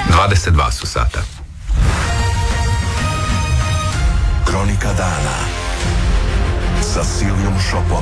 22 su sata. Kronika dana sa Silijom Šopom.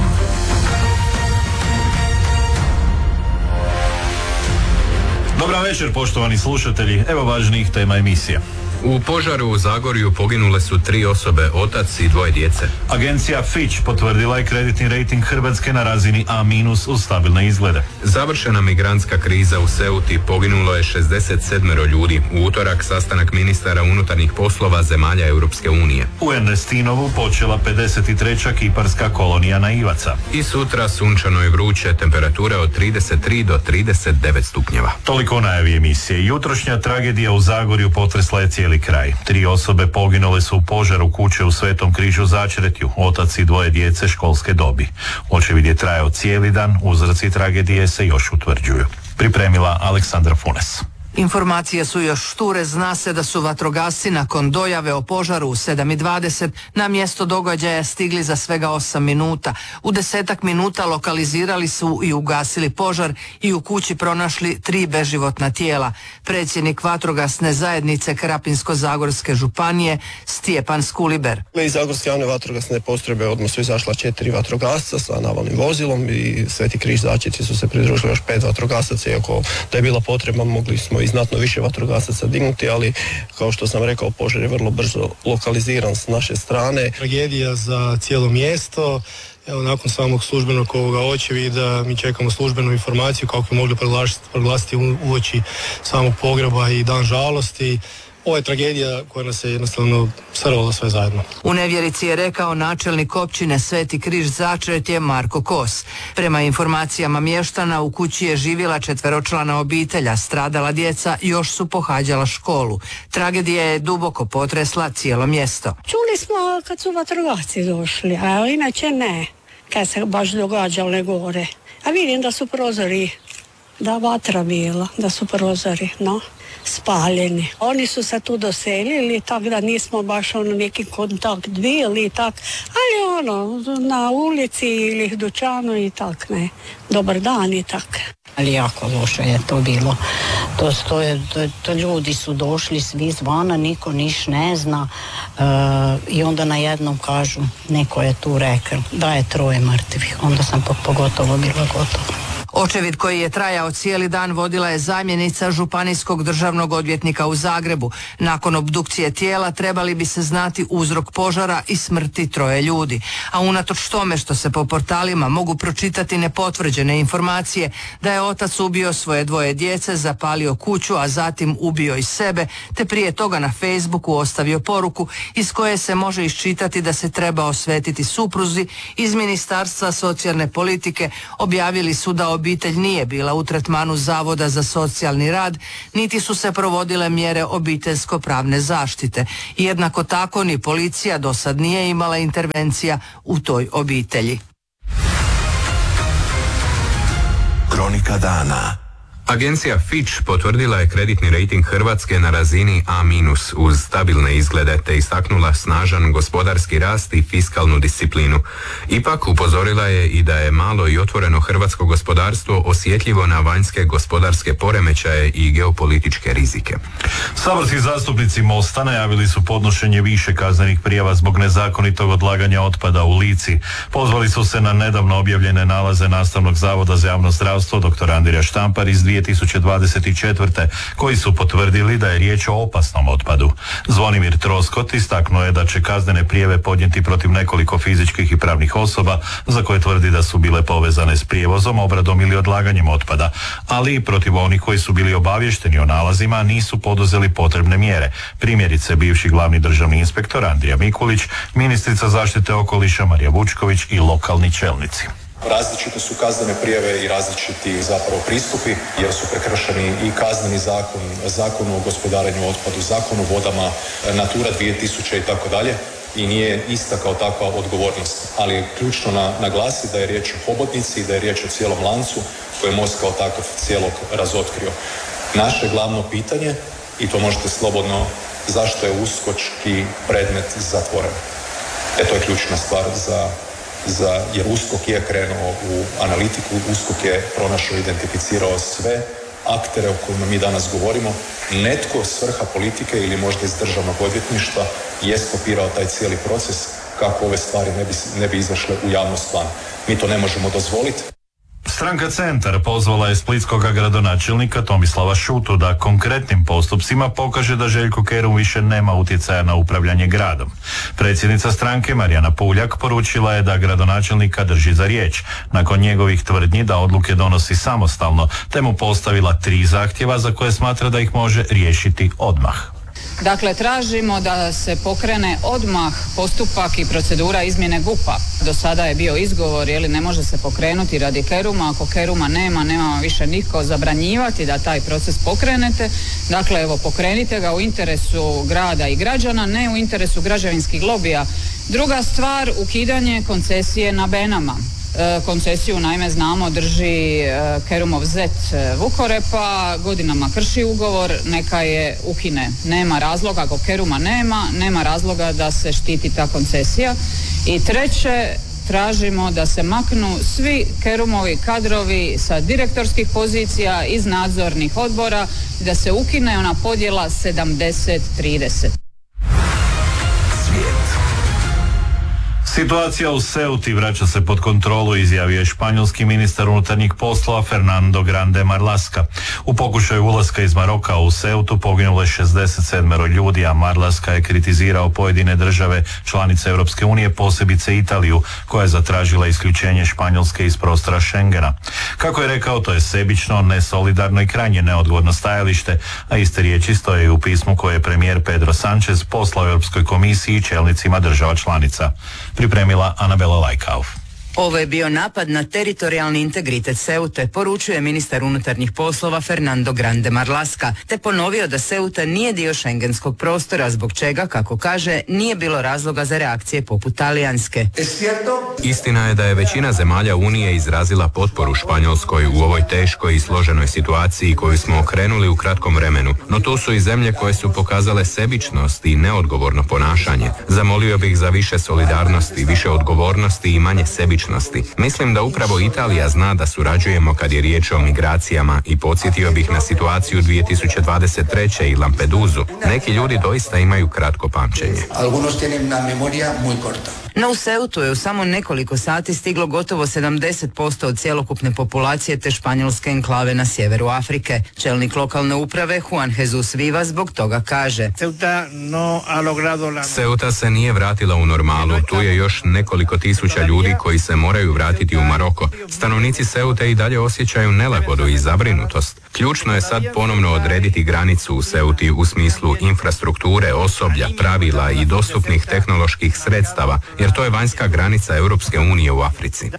Dobar večer, poštovani slušatelji. Evo važnijih tema emisije. U požaru u Zagorju poginule su 3 osobe, otac i 2 djece. Agencija Fitch potvrdila je kreditni rejting Hrvatske na razini A- uz stabilne izglede. Završena migrantska kriza u Ceuti, poginulo je 67 ljudi. U utorak sastanak ministara unutarnjih poslova zemalja Europske unije. U Ernestinovu počela 53. kiparska kolonija naivaca. I sutra sunčano i vruće, temperature od 33 do 39 stupnjeva. Toliko o najavi emisije. Jutrošnja tragedija u Zagorju potresla je cijeli kraj. 3 osobe poginule su u požaru kuće u Svetom Križu Začretju, otac i 2 djece školske dobi. Očevid je trajao cijeli dan, uzroci tragedije se još utvrđuju. Pripremila Aleksandra Funes. Informacije su još šture, zna se da su vatrogasci nakon dojave o požaru u 7:20 na mjesto događaja stigli za svega 8 minuta. U 10 minuta lokalizirali su i ugasili požar i u kući pronašli 3 beživotna tijela. Predsjednik vatrogasne zajednice Krapinsko-zagorske županije Stjepan Skuliber. Iz Zagorske javne vatrogasne postrojbe odmah su izašla 4 vatrogasca sa navalnim vozilom i Sveti Križ Začretje su se pridružili još 5 vatrogasaca, iako da je bila potreba mogli smo i znatno više vatrogasaca dignuti, ali kao što sam rekao, požar je vrlo brzo lokaliziran s naše strane. Tragedija za cijelo mjesto. Evo, nakon samog službenog ovoga očevida mi čekamo službenu informaciju kako bi mogli proglasiti uoči samog pogreba i dan žalosti. Ovo je tragedija koja nas je jednostavno srvala sve zajedno. U nevjerici je rekao načelnik općine Sveti Križ Začretje Marko Kos. Prema informacijama mještana u kući je živjela 4-člana obitelja, stradala djeca još su pohađala školu. Tragedija je duboko potresla cijelo mjesto. Čuli smo kad su vatrogasci došli, a inače ne, kad se baš događale gore. A vidim da su prozori, da vatra bila, da su prozori, no, spaljeni. Oni su se tu doselili, tako da nismo baš neki kontakt bili i tak, ali na ulici ili dućanu i tak, ne. Dobar dan i tak. Ali jako loše je to bilo. To ljudi su došli svi zvana, niko niš ne zna i onda najednom kažu, neko je tu rekao da je 3 mrtvih. Onda sam pogotovo bila gotova. Očevid koji je trajao cijeli dan vodila je zamjenica županijskog državnog odvjetnika u Zagrebu. Nakon obdukcije tijela trebali bi se znati uzrok požara i smrti 3 ljudi. A unatoč tome što se po portalima mogu pročitati nepotvrđene informacije da je otac ubio svoje 2 djece, zapalio kuću, a zatim ubio i sebe, te prije toga na Facebooku ostavio poruku iz koje se može iščitati da se treba osvetiti supruzi, iz Ministarstva socijalne politike objavili su da obitelj nije bila u tretmanu Zavoda za socijalni rad, niti su se provodile mjere obiteljsko-pravne zaštite. Jednako tako ni policija do sad nije imala intervencija u toj obitelji. Kronika dana. Agencija Fitch potvrdila je kreditni rejting Hrvatske na razini A- uz stabilne izglede te istaknula snažan gospodarski rast i fiskalnu disciplinu. Ipak upozorila je i da je malo i otvoreno hrvatsko gospodarstvo osjetljivo na vanjske gospodarske poremećaje i geopolitičke rizike. Saborski zastupnici Mosta najavili su podnošenje više kaznenih prijava zbog nezakonitog odlaganja otpada u Lici. Pozvali su se na nedavno objavljene nalaze Nastavnog zavoda za javno zdravstvo dr. Andrija Štampar iz 2024. koji su potvrdili da je riječ o opasnom otpadu. Zvonimir Troskot istaknuo je da će kaznene prijave podnijeti protiv nekoliko fizičkih i pravnih osoba za koje tvrdi da su bile povezane s prijevozom, obradom ili odlaganjem otpada, ali i protiv onih koji su bili obavješteni o nalazima, a nisu poduzeli potrebne mjere. Primjerice, bivši glavni državni inspektor Andrija Mikulić, ministrica zaštite okoliša Marija Vučković i lokalni čelnici. Različite su kaznene prijave i različiti zapravo pristupi jer su prekršeni i kazneni zakon, zakon o gospodarenju otpadu, zakon o vodama, Natura 2000 i tako dalje i nije ista kao takva odgovornost. Ali je ključno naglasiti da je riječ o hobotnici i da je riječ o cijelom lancu koje je Most kao takav cijelog razotkrio. Naše glavno pitanje, i to možete slobodno, zašto je uskočki predmet zatvoren? To je ključna stvar jer USKOK je krenuo u analitiku, USKOK je pronašao, identificirao sve aktere o kojima mi danas govorimo, netko s vrha politike ili možda iz državnog odvjetništva je skopirao taj cijeli proces kako ove stvari ne bi izašle u javnost plan. Mi to ne možemo dozvoliti. Stranka Centar pozvala je splitskog gradonačelnika Tomislava Šutu da konkretnim postupcima pokaže da Željko Kerum više nema utjecaja na upravljanje gradom. Predsjednica stranke Marijana Puljak poručila je da gradonačelnika drži za riječ nakon njegovih tvrdnji da odluke donosi samostalno, te mu postavila 3 zahtjeva za koje smatra da ih može riješiti odmah. Dakle, tražimo da se pokrene odmah postupak i procedura izmjene GUP-a. Do sada je bio izgovor, ne može se pokrenuti radi Keruma, ako Keruma nema više niko zabranjivati da taj proces pokrenete. Dakle, evo, pokrenite ga u interesu grada i građana, ne u interesu građevinskih lobija. Druga stvar, ukidanje koncesije na Benama. Koncesiju, naime, znamo, drži Kerumov zet Vukorepa, godinama krši ugovor, neka je ukine. Nema razloga, ako Keruma nema razloga da se štiti ta koncesija. I treće, tražimo da se maknu svi Kerumovi kadrovi sa direktorskih pozicija iz nadzornih odbora i da se ukine ona podjela 70-30. Situacija u Ceuti vraća se pod kontrolu, izjavio je španjolski ministar unutarnjih poslova Fernando Grande Marlaska. U pokušaju ulaska iz Maroka u Ceutu poginulo je 67 ljudi, a Marlaska je kritizirao pojedine države članice Europske unije, posebice Italiju, koja je zatražila isključenje Španjolske iz prostora Schengena. Kako je rekao, to je sebično, nesolidarno i krajnje neodgovorno stajalište, a iste riječi stoje i u pismu koje je premijer Pedro Sanchez poslao Europskoj komisiji i čelnicima država članica. Pripremila Anabela Lajkauf. Ovo je bio napad na teritorijalni integritet Ceute, poručuje ministar unutarnjih poslova Fernando Grande Marlaska, te ponovio da Ceuta nije dio šengenskog prostora, zbog čega, kako kaže, nije bilo razloga za reakcije poput talijanske. Istina je da je većina zemalja Unije izrazila potporu Španjolskoj u ovoj teškoj i složenoj situaciji koju smo okrenuli u kratkom vremenu, no tu su i zemlje koje su pokazale sebičnost i neodgovorno ponašanje. Zamolio bih za više solidarnosti, više odgovornosti i manje sebičnosti. Mislim da upravo Italija zna da surađujemo kad je riječ o migracijama i podsjetio bih na situaciju 2023. i Lampedusu. Neki ljudi doista imaju kratko pamćenje. No u Ceutu je u samo nekoliko sati stiglo gotovo 70% od cjelokupne populacije te španjolske enklave na sjeveru Afrike. Čelnik lokalne uprave Juan Jesus Vivas zbog toga kaže: Ceuta se nije vratila u normalu, tu je još nekoliko tisuća ljudi koji se moraju vratiti u Maroko. Stanovnici Ceute i dalje osjećaju nelagodu i zabrinutost. Ključno je sad ponovno odrediti granicu u Ceuti u smislu infrastrukture, osoblja, pravila i dostupnih tehnoloških sredstava, jer to je vanjska granica Europske unije u Africi.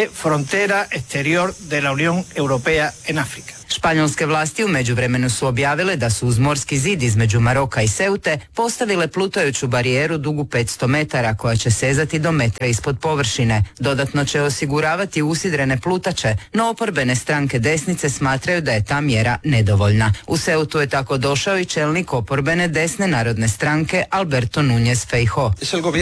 Španjolske vlasti u međuvremenu su objavile da su uz morski zid između Maroka i Ceute postavile plutajuću barijeru dugu 500 metara koja će sezati do metra ispod površine. Dodatno će osiguravati usidrene plutače, no oporbene stranke desnice smatraju da je ta mjera nedovoljna. U Ceutu je tako došao i čelnik oporbene desne narodne stranke Alberto Núñez Feijóo.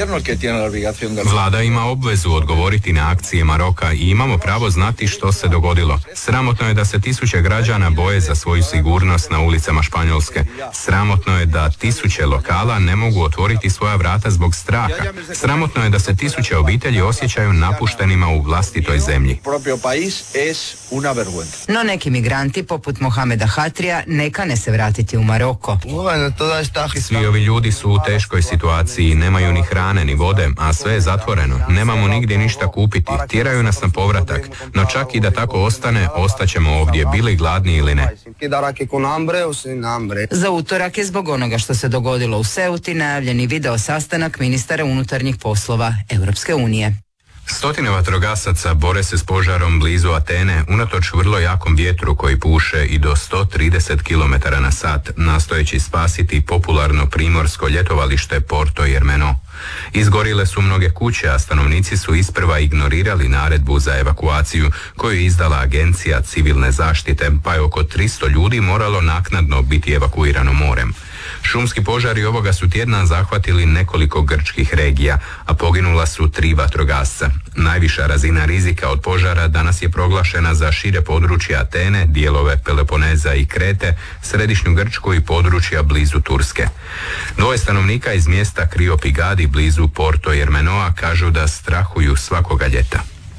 Vlada ima obvezu odgovoriti na akcije Maroka i imamo pravo znati što se dogodilo. Sramotno je da se tisuće građana boje za svoju sigurnost na ulicama Španjolske. Sramotno je da tisuće lokala ne mogu otvoriti svoja vrata zbog straha. Sramotno je da se tisuće obitelji osjećaju napuštenima u vlastitoj zemlji. No neki migranti poput Mohameda Hatrija ne kane se vratiti u Maroko. Svi ovi ljudi su u teškoj situaciji, nemaju ni hrane ni vode, a sve je zatvoreno. Nemamo nigdje ništa kupiti, tjeraju nas na povratak. No čak i da tako ostane, ostaćemo ovdje, bili gladni ili ne. Za utorak je zbog onoga što se dogodilo u Ceuti najavljeni video sastanak ministara unutarnjih poslova Europske unije. Stotine vatrogasaca bore se s požarom blizu Atene unatoč vrlo jakom vjetru koji puše i do 130 km na sat, nastojeći spasiti popularno primorsko ljetovalište Porto Jermeno. Izgorile su mnoge kuće, a stanovnici su isprva ignorirali naredbu za evakuaciju koju je izdala Agencija civilne zaštite, pa je oko 300 ljudi moralo naknadno biti evakuirano morem. Šumski požari ovoga su tjedna zahvatili nekoliko grčkih regija, a poginula su 3 vatrogasca. Najviša razina rizika od požara danas je proglašena za šire područje Atene, dijelove Peloponeza i Krete, središnju Grčku i područja blizu Turske. Dvoje stanovnika iz mjesta Kriopigadi blizu Porto Jermenoa kažu da strahuju svakoga ljeta.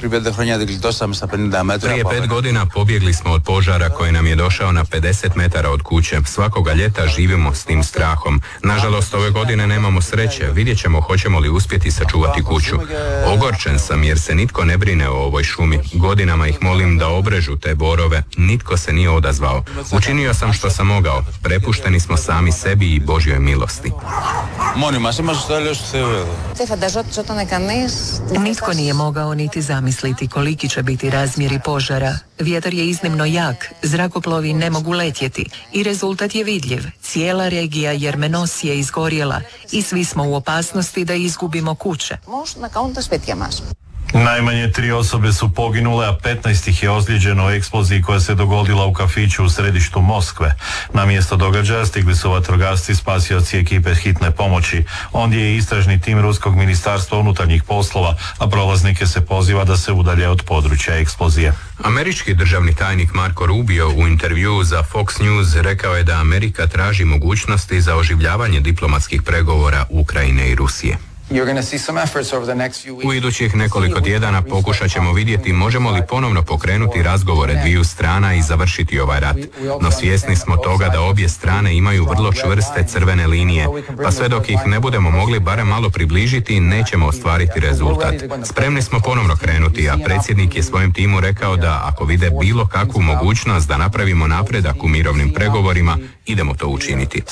Prije 5 godina pobjegli smo od požara koji nam je došao na 50 metara od kuće. Svakoga ljeta živimo s tim strahom. Nažalost, ove godine nemamo sreće. Vidjet ćemo hoćemo li uspjeti sačuvati kuću. Ogorčen sam jer se nitko ne brine o ovoj šumi. Godinama ih molim da obrežu te borove. Nitko se nije odazvao. Učinio sam što sam mogao. Prepušteni smo sami sebi i Božjoj milosti. Nitko nije mogao niti zamisliti koliki će biti razmjeri požara. Vjetar je iznimno jak, zrakoplovi ne mogu letjeti i rezultat je vidljiv. Cijela regija Jermenos je izgorjela i svi smo u opasnosti da izgubimo kuće. Najmanje 3 osobe su poginule, a 15 ih je ozlijeđeno u eksploziji koja se dogodila u kafiću u središtu Moskve. Na mjesto događaja stigli su vatrogasci, spasioci ekipe hitne pomoći. Ondje je istražni tim Ruskog ministarstva unutarnjih poslova, a prolaznike se poziva da se udalje od područja eksplozije. Američki državni tajnik Marco Rubio u intervjuu za Fox News rekao je da Amerika traži mogućnosti za oživljavanje diplomatskih pregovora Ukrajine i Rusije. U idućih nekoliko tjedana pokušat ćemo vidjeti možemo li ponovno pokrenuti razgovore dviju strana i završiti ovaj rat. No svjesni smo toga da obje strane imaju vrlo čvrste crvene linije, pa sve dok ih ne budemo mogli barem malo približiti, nećemo ostvariti rezultat. Spremni smo ponovno krenuti, a predsjednik je svojem timu rekao da ako vide bilo kakvu mogućnost da napravimo napredak u mirovnim pregovorima, idemo to učiniti.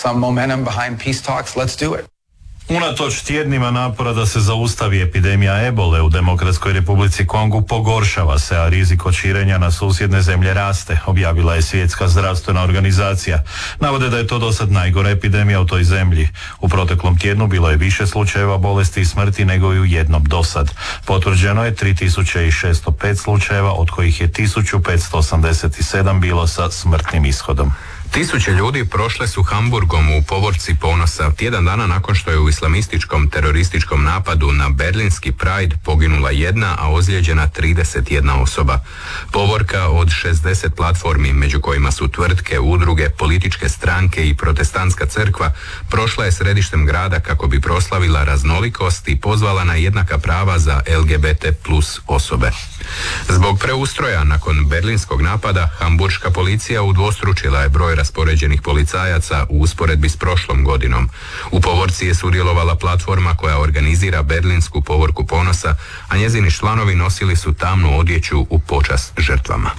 Unatoč tjednima napora da se zaustavi epidemija ebole u Demokratskoj Republici Kongu, pogoršava se, a rizik od širenja na susjedne zemlje raste, objavila je Svjetska zdravstvena organizacija. Navode da je to dosad najgora epidemija u toj zemlji. U proteklom tjednu bilo je više slučajeva bolesti i smrti nego i u jednom dosad. Potvrđeno je 3605 slučajeva, od kojih je 1587 bilo sa smrtnim ishodom. 1000 ljudi prošle su Hamburgom u povorci ponosa tjedan dana nakon što je u islamističkom terorističkom napadu na berlinski Pride poginula 1, a ozlijeđena 31 osoba. Povorka od 60 platformi, među kojima su tvrtke, udruge, političke stranke i protestantska crkva, prošla je središtem grada kako bi proslavila raznolikost i pozvala na jednaka prava za LGBT plus osobe. Zbog preustroja nakon berlinskog napada, hamburška policija udvostručila je broj raspoređenih policajaca u usporedbi s prošlom godinom. U povorci je sudjelovala platforma koja organizira berlinsku povorku ponosa, a njezini članovi nosili su tamnu odjeću u počast žrtvama.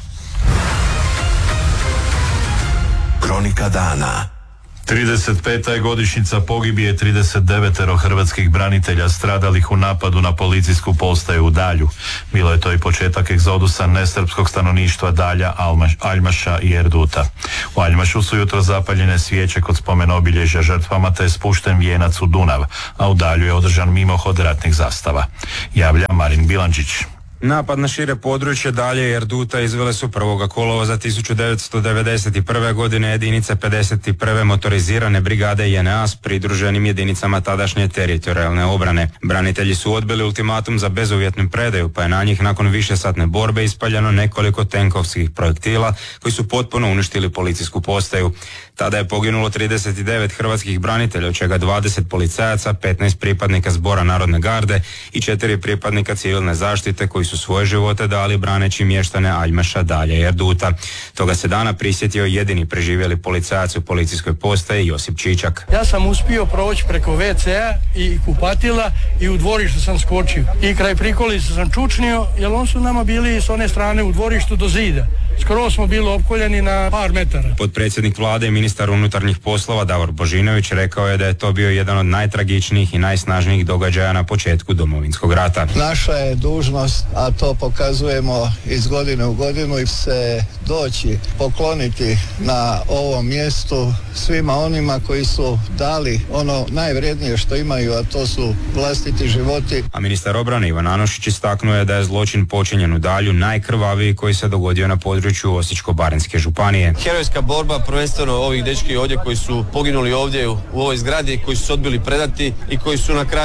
Kronika dana. 35. je godišnjica pogibije 39 hrvatskih branitelja stradalih u napadu na policijsku postaju u Dalju. Bilo je to i početak egzodusa nesrpskog stanovništva Dalja, Aljmaša i Erduta. U Aljmašu su jutro zapaljene svijeće kod spomen obilježja žrtvama te je spušten vijenac u Dunav, a u Dalju je održan mimohod ratnih zastava. Javlja Marin Bilandžić. Napad na šire područje Dalje i Erduta izvele su 1. kolovoza 1991. godine jedinice 51. motorizirane brigade JNA s pridruženim jedinicama tadašnje teritorijalne obrane. Branitelji su odbili ultimatum za bezuvjetnu predaju, pa je na njih nakon višesatne borbe ispaljeno nekoliko tenkovskih projektila koji su potpuno uništili policijsku postaju. Tada je poginulo 39 hrvatskih branitelja, od čega 20 policajaca, 15 pripadnika Zbora narodne garde i 4 pripadnika civilne zaštite koji su svoje živote dali braneći mještane Aljmaša, Dalja i Erduta. Toga se dana prisjetio jedini preživjeli policajac u policijskoj postaji Josip Čičak. Ja sam uspio proći preko WC-a i kupatila i u dvorištu sam skočio. I kraj prikolice sam čučnio, jer on su nama bili s one strane u dvorištu do zida. Skoro smo bili opkoljeni na par metara. Potpredsjednik vlade i ministar unutarnjih poslova Davor Božinović rekao je da je to bio jedan od najtragičnijih i najsnažnijih događaja na početku Domovinskog rata. Naša je dužnost, a to pokazujemo iz godine u godinu, i se doći pokloniti na ovom mjestu svima onima koji su dali ono najvrednije što imaju, a to su vlastiti životi. A ministar obrane Ivan Anušić istaknuo je da je zločin počinjen u Dalju najkrvaviji koji se dogodio na području Osječko-baranjske županije. Herojska borba prvenstveno ovih dečki ovdje koji su poginuli ovdje u ovoj zgradi, koji su se odbili predati i koji su na kraju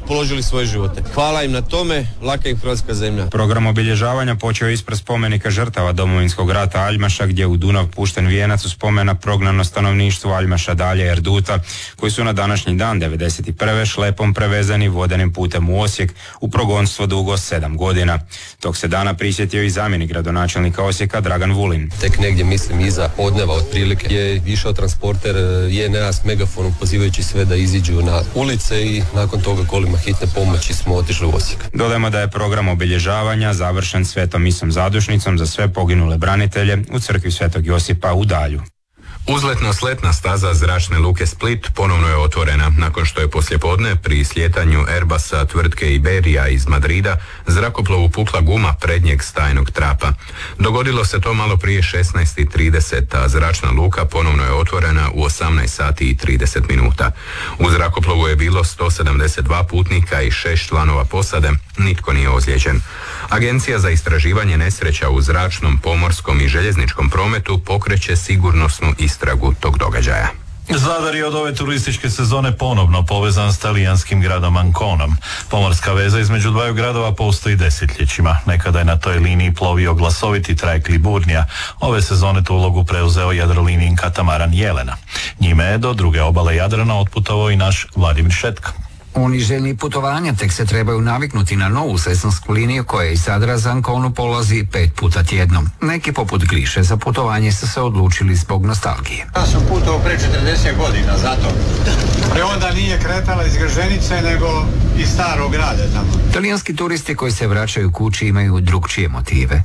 položili svoje živote. Hvala im na tome, laka im hrvatska zemlja. Program obilježavanja počeo ispred spomenika žrtava Domovinskog rata Aljmaša, gdje u Dunav pušten vijenac u spomen na prognano stanovništvo Aljmaša, Dalje, Erduta, koji su na današnji dan 1991. šlepom prevezani vodenim putem u Osijek u progonstvo dugo 7 godina. Tog se dana prisjetio i zamjenik gradonačelnika Osijeka Dragan Vulin. Tek negdje, mislim, iza podneva otprilike je išao transporter JNA s megafonom pozivajući sve da iziđu na ulice i nakon toga kolima hitne pomoći smo otišli u Osijek. Dodajmo da je program obilježavanja završen svetom misom zadušnicom za sve poginule branitelje u crkvi Svetog Josipa u Dalju. Uzletno-sletna staza zračne luke Split ponovno je otvorena nakon što je poslijepodne pri sljetanju Airbusa tvrtke Iberia iz Madrida zrakoplovu pukla guma prednjeg stajnog trapa. Dogodilo se to malo prije 16:30, a zračna luka ponovno je otvorena u 18:30. U zrakoplovu je bilo 172 putnika i 6 članova posade, nitko nije ozlijeđen. Agencija za istraživanje nesreća u zračnom, pomorskom i željezničkom prometu pokreće sigurnosnu istragu tog događaja. Zadar je od ove turističke sezone ponovno povezan s talijanskim gradom Anconom. Pomorska veza između dvaju gradova postoji desetljećima. Nekada je na toj liniji plovio glasoviti trajekt Liburnija. Ove sezone tu ulogu preuzeo Jadrolinijin katamaran Jelena. Njime je do druge obale Jadrana otputovao i naš Vladimir Šetka. Oni željni putovanja tek se trebaju naviknuti na novu sezonsku liniju koja iz Zadra za Anconu polazi 5 puta tjednom. Neki poput Gliše za putovanje su se odlučili zbog nostalgije. Ja sam putovao pre 40 godina, zato. Pre onda nije kretala iz Grženice, nego iz starog grada tamo. Talijanski turisti koji se vraćaju kući imaju drugčije motive.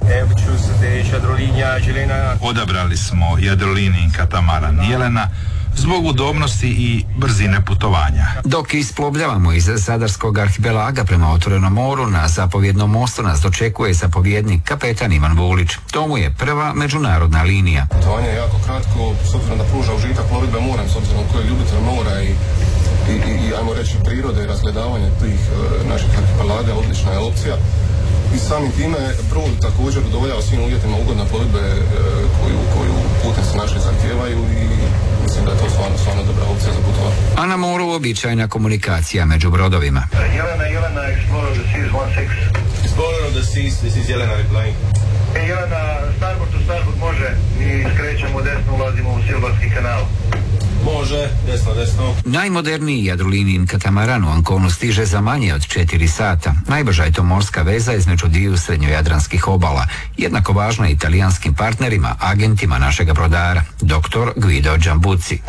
Odabrali smo Jadrolinijin katamaran Jelena zbog udobnosti i brzine putovanja. Dok isplovljavamo iz Zadarskog arhipelaga prema otvorenom moru, na zapovjednom mostu nas dočekuje zapovjednik kapetan Ivan Vulić. To mu je prva međunarodna linija. Putovanje je jako kratko, s obzirom da pruža užitak plovidbe morem, s obzirom koji je ljubitelj mora i ajmo reći prirode i razgledavanje tih naših arhipelaga, odlična je opcija. I samim time brod također udovoljava svim uvjetima ugodna plovidbe koju putnici naši zahtijevaju i mislim da je to stvarno dobra opcija za putovanje. A na moru uobičajena komunikacija među brodovima. Jelena, Explorer of the Seas 16. Explorer of the Seas, this is Jelena replying. Jelena, starboard to starboard može. Mi skrećemo desno, ulazimo u Silvarski kanal. Može, desno. Najmoderniji Jadrolinijin katamaran u Anconu stiže za manje od 4 sata. Najbrža je to morska veza između dviju srednjojadranskih obala. Jednako važna i italijanskim partnerima, agentima našega brodara, dr. Guido Giambucci.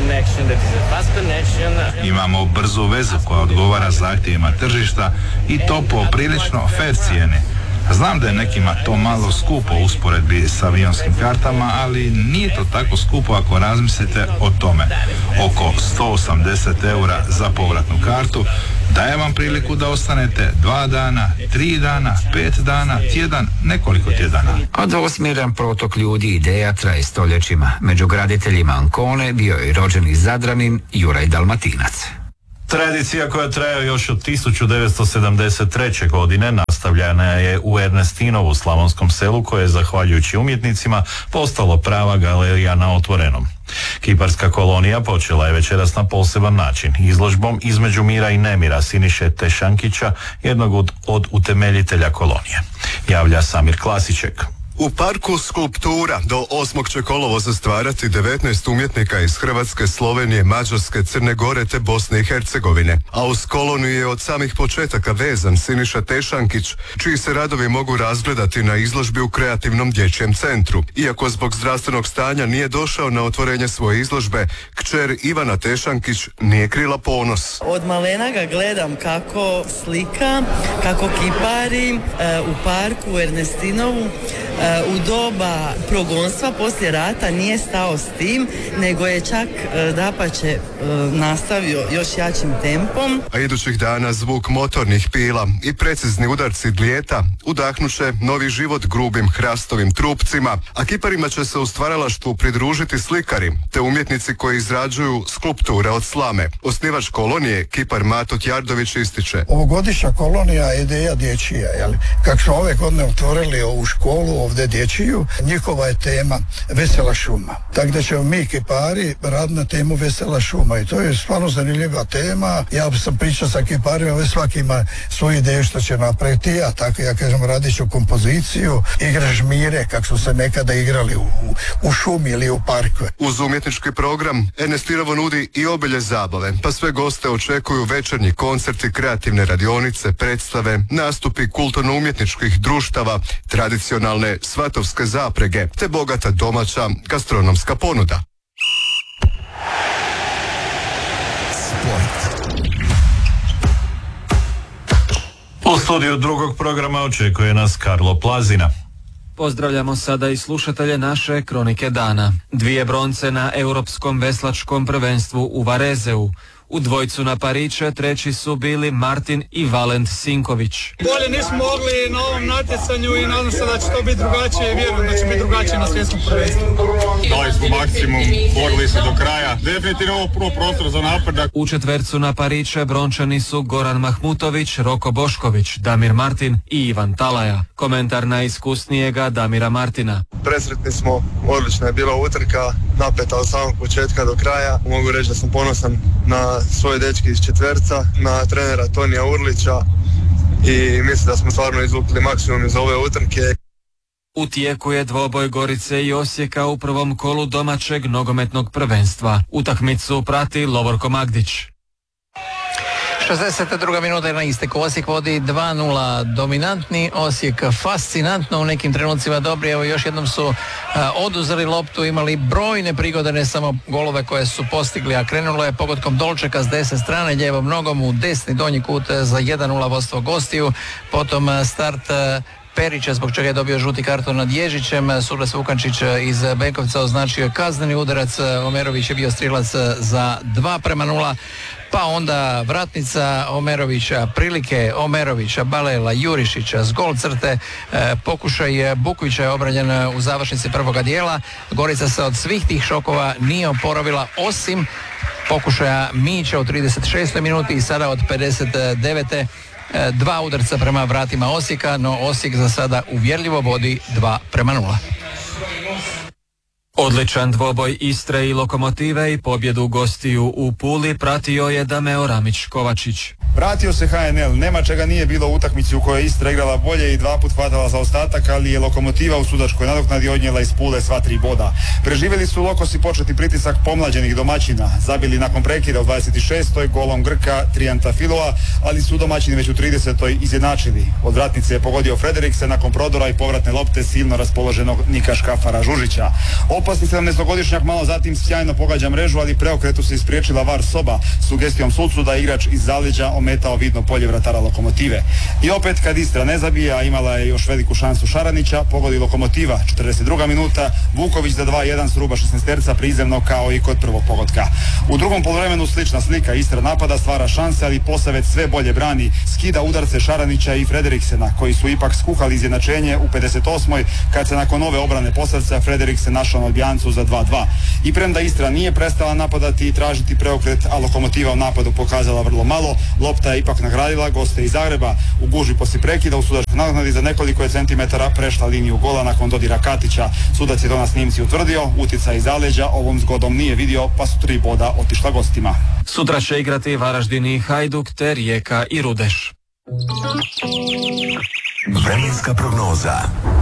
Imamo brzu vezu koja odgovara zahtjevima tržišta i to po prilično fair cijeni. Znam da je nekima to malo skupo u usporedbi s avionskim kartama, ali nije to tako skupo ako razmislite o tome. Oko 180 eura za povratnu kartu daje vam priliku da ostanete 2 dana, 3 dana, 5 dana, tjedan, nekoliko tjedana. A dvosmjeran protok ljudi i ideja traje stoljećima. Među graditeljima Ancone bio je rođeni Zadranin Juraj Dalmatinac. Tradicija koja traje još od 1973. godine nastavljena je u Ernestinovu Slavonskom Selu, koje je zahvaljujući umjetnicima postalo prava galerija na otvorenom. Kiparska kolonija počela je večeras na poseban način, izložbom Između mira i nemira Siniše Tešankića, jednog od utemeljitelja kolonije. Javlja Samir Klasiček. U parku Skulptura do 8. će kolovoza stvarati 19 umjetnika iz Hrvatske, Slovenije, Mađarske, Crne Gore te Bosne i Hercegovine. A uz koloniju je od samih početaka vezan Siniša Tešankić, čiji se radovi mogu razgledati na izložbi u Kreativnom dječjem centru. Iako zbog zdravstvenog stanja nije došao na otvorenje svoje izložbe, kćer Ivana Tešankić nije krila ponos. Od malena ga gledam kako slika, kako kipari u parku u Ernestinovu. U doba progonstva poslije rata nije stao s tim, nego je čak dapače nastavio još jačim tempom. A idućih dana zvuk motornih pila i precizni udarci dlijeta udahnuće novi život grubim hrastovim trupcima, a kiparima će se u stvaralaštvu pridružiti slikari te umjetnici koji izrađuju skulpture od slame. Osnivač kolonije, kipar Mato Tjardović, ističe: Ovogodišnja kolonija je ideja dječija, jel? Kak smo ove godine otvorili ovu školu, ovdje dječiju, njihova je tema vesela šuma. Tako da ćemo mi kipari raditi na temu vesela šuma i to je stvarno zanimljiva tema. Ja sam pričao sa kiparima, već svaki ima svoju ideju što će napraviti, a tako ja kažem radit ću kompoziciju, igra žmire kako su se nekada igrali u šumi ili u parku. Uz umjetnički program Ernestinovo nudi i obilje zabave, pa sve goste očekuju večernji koncerti, kreativne radionice, predstave, nastupi kulturno-umjetničkih društava, tradicionalne svatovske zaprege, te bogata domaća gastronomska ponuda. U studiju drugog programa očekuje nas Karlo Plazina. Pozdravljamo sada i slušatelje naše Kronike dana. 2 bronce na Europskom veslačkom prvenstvu u Varezeu. U dvojcu na pariće treći su bili Martin i Valent Sinković. Bolje nismo mogli na ovom natjecanju i nadam se da će to biti drugačije i vjerujem da će biti drugačije na svjetskom prvenstvu. Dali smo maksimum, borili se do kraja. Definitivno ovo prvo prostor za napredak. U četvercu na pariće brončani su Goran Mahmutović, Roko Bošković, Damir Martin i Ivan Talaja. Komentar najiskusnijega Damira Martina. Presretni smo, odlična je bila utrka, napeta od samog početka do kraja. Mogu reći da sam ponosan na svoje dečke iz četverca, na trenera Tonija Urlića i mislim da smo stvarno izvukli maksimum iz ove utrke. U tijeku je dvoboj Gorice i Osijeka u prvom kolu domaćeg nogometnog prvenstva. Utakmicu prati Lovorko Magdić. 62. minuta na isteku. Osijek vodi 2-0, dominantni, Osijek fascinantno, u nekim trenucima dobri, evo još jednom su oduzeli loptu, imali brojne prigode, ne samo golove koje su postigli, a krenulo je pogodkom Dolčeka s desne strane, lijevom nogom u desni donji kut za 1-0 vodstvo gostiju, potom start Perića, zbog čega je dobio žuti karton nad Ježićem. Sules Vukančić iz Benkovca označio je kazneni udarac, Omerović je bio strilac za 2-0. Pa onda vratnica Omerovića, prilike Omerovića, Balela, Jurišića s gol crte, pokušaj Bukovića je obranjen u završnici prvoga dijela. Gorica se od svih tih šokova nije oporavila osim pokušaja Mića u 36. minuti i sada od 59. 2 udarca prema vratima Osijeka, no Osijek za sada uvjerljivo vodi 2-0. Odličan dvoboj Istre i Lokomotive i pobjedu gostiju u Puli pratio je Dameo Ramić-Kovačić. Vratio se HNL, nema čega nije bilo u utakmici u kojoj je Istra igrala bolje i 2 put hvatala zaostatak, ali je Lokomotiva u sudačkoj nadoknadi odnijela iz Pule sva 3 boda. Preživjeli su Lokosi početni pritisak pomlađenih domaćina, zabili nakon prekida u 26. golom Grka Trijanta Filova, ali su domaćini već u 30. izjednačili. Od vratnice je pogodio Frederikse nakon prodora i povratne lopte silno raspoloženog Nika Škafara Žužića. Opasni 17-godišnjak malo zatim sjajno pogađa mrežu, ali preokretu se ispriječila VAR soba sugestijom sucu da igrač iz zaleđa ometao vidno polje vratara Lokomotive. I opet kad Istra ne zabija, imala je još veliku šansu Šaranića, pogodi Lokomotiva 42. minuta, Vuković za 2-1 s ruba 16-terca prizemno kao i kod prvog pogotka. U drugom poluvremenu slična slika, Istra napada, stvara šanse, ali Posavec sve bolje brani, skida udarce Šaranića i Frederiksena, koji su ipak skuhali izjednačenje u 58. kad se nakon ove obrane Posavca Frederiksen našao na odbijancu za 2-2. I premda Istra nije prestala napadati i tražiti preokret, a Lokomotiva u napadu pokazala vrlo malo, lopta je ipak nagradila goste iz Zagreba. U gužvi poslije prekida u sudačkoj nadoknadi za nekoliko je centimetara prešla liniju gola nakon dodira Katića. Sudac je to na snimci utvrdio, utjecaj iz zaleđa ovom zgodom nije vidio, pa su 3 boda otišla gostima. Sutra će igrati Varaždin i Hajduk te Rijeka i Rudeš. Vremenska prognoza.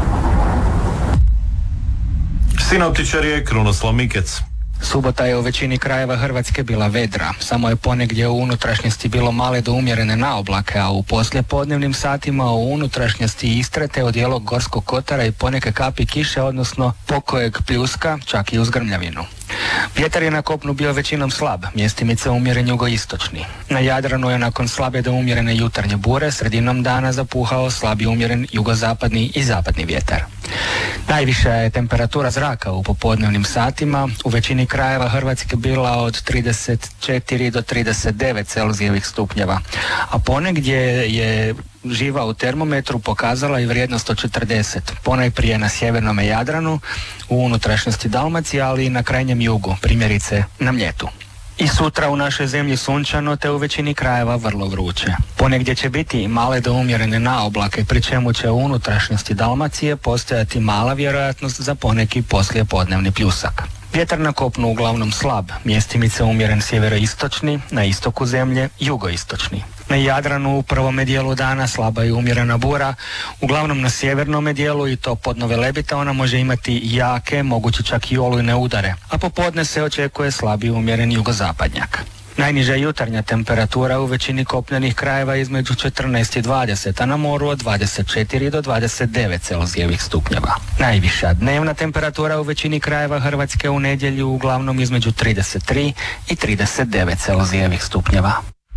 Sinoptičar je Krunoslav Mikec. Subota je u većini krajeva Hrvatske bila vedra, samo je ponegdje u unutrašnjosti bilo male do umjerene naoblake, a u poslijepodnevnim satima u unutrašnjosti Istre te od dijelog Gorskog kotara i poneke kapi kiše, odnosno pokojeg pljuska, čak i uz grmljavinu. Vjetar je na kopnu bio većinom slab, mjestimice umjeren jugoistočni. Na Jadranu je nakon slabe do umjerene jutarnje bure sredinom dana zapuhao slabi umjeren jugozapadni i zapadni vjetar. Najviša je temperatura zraka u popodnevnim satima u većini krajeva Hrvatske bila od 34 do 39 Celzijevih stupnjeva, a ponegdje je živa u termometru pokazala i vrijednost od 40, ponajprije na sjevernome Jadranu, u unutrašnjosti Dalmacije, ali i na krajnjem jugu, primjerice na Mljetu. I sutra u našoj zemlji sunčano, te u većini krajeva vrlo vruće. Ponegdje će biti male do umjerene naoblake, pri čemu će u unutrašnjosti Dalmacije postojati mala vjerojatnost za poneki poslijepodnevni pljusak. Vjetar na kopnu uglavnom slab, mjestimice umjeren sjeveroistočni, na istoku zemlje jugoistočni. Na Jadranu u prvome dijelu dana slaba i umjerena bura, uglavnom na sjevernome dijelu i to pod Velebita ona može imati jake, moguće čak i olujne udare, a popodne se očekuje slabi umjeren jugozapadnjak. Najniža jutarnja temperatura u većini kopnenih krajeva između 14 i 20, a na moru od 24 do 29 celzijevih stupnjeva. Najviša dnevna temperatura u većini krajeva Hrvatske u nedjelju uglavnom između 33 i 39 celzijevih stupnjeva.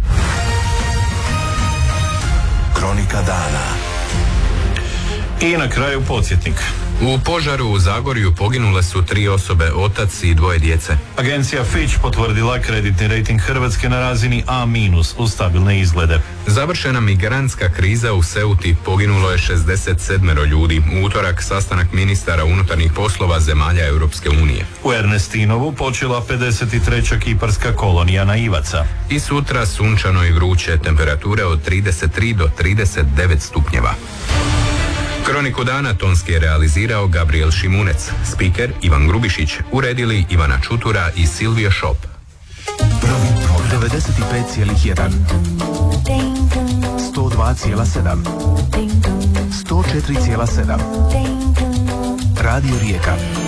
Kronika dana. I na kraju podsjetnik. U požaru u Zagorju poginule su 3 osobe, otac i 2 djece. Agencija Fitch potvrdila kreditni rejting Hrvatske na razini A- uz stabilne izglede. Završena migrantska kriza u Ceuti, poginulo je 67 ljudi. U utorak sastanak ministara unutarnjih poslova zemalja Europske unije. U Ernestinovu počela 53. kiparska kolonija naivaca. I sutra sunčano i vruće, temperature od 33 do 39 stupnjeva. Kroniku dana tonski je realizirao Gabriel Šimunec, spiker Ivan Grubišić, uredili Ivana Čutura i Silvio Šop. 95,1 102,7 104,7 Radio Rijeka.